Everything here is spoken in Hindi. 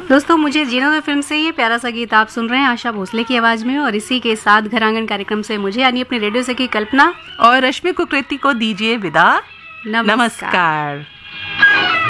दोस्तों, मुझे जीना दो फिल्म से ये प्यारा सा गीत आप सुन रहे हैं आशा भोसले की आवाज में, और इसी के साथ घर आंगन कार्यक्रम से मुझे यानी अपने रेडियो से की कल्पना और रश्मि कुकृति को दीजिए विदा। नमस्कार। नमस्कार।